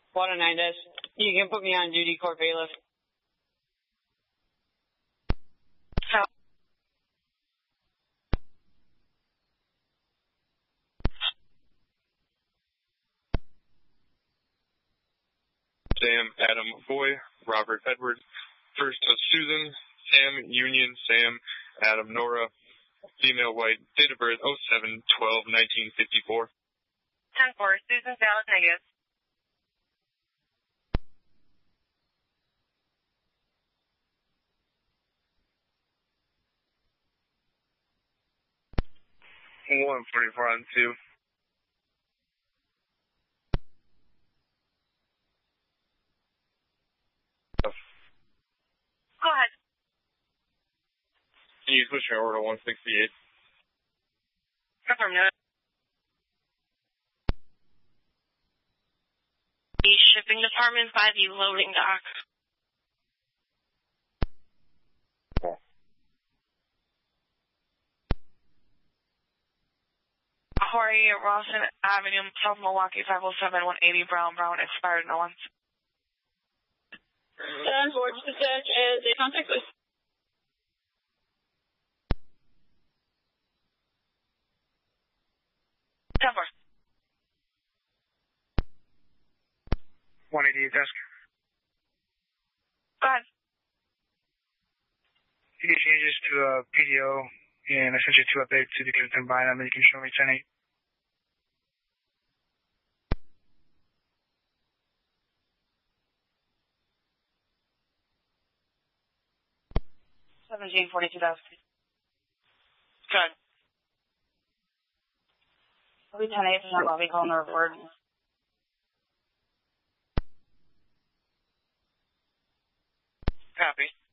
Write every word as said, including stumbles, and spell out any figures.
Water nine dash. You can put me on duty, court bailiff. How? Sam, Adam, Boy, Robert, Edward, First of Susan, Sam, Union, Sam, Adam, Nora, female white, date of birth oh seven twelve nineteen fifty-four. ten four, Susan, valid negative. one forty-four on two. Go ahead. Can you switch your order one sixty-eight? Confirm, no. The shipping department by the loading dock. Hawaii, Rawson Avenue, South Milwaukee, five oh seven, one eighty, Brown, Brown, expired no one. ten four, dispatch as a contact list. ten four. one eighty-eight desk. Go ahead. Any changes to uh, P D O and essentially two updates to the combine them, you can show me ten eight. seventeen forty-two thousand. Good. I'll be ten eight from that lobby call on the report. Copy.